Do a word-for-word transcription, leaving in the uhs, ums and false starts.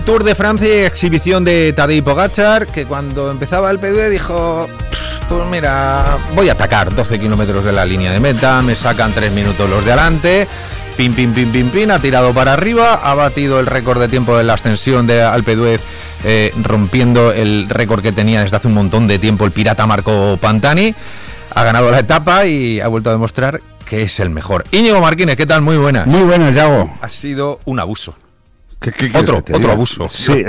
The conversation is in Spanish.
Tour de Francia y exhibición de Tadej Pogačar, que cuando empezaba el P D dijo, pues mira, voy a atacar doce kilómetros de la línea de meta, me sacan tres minutos los de adelante, pim, pim, pim, pim, pim, ha tirado para arriba, ha batido el récord de tiempo de la ascensión de Alpe d'Huez, eh, rompiendo el récord que tenía desde hace un montón de tiempo el pirata Marco Pantani, ha ganado la etapa y ha vuelto a demostrar que es el mejor. Íñigo Martínez, ¿qué tal? Muy buenas. Muy buenas, Yago. Ha sido un abuso. ¿Qué, qué Otro, te otro diga? abuso. Sí,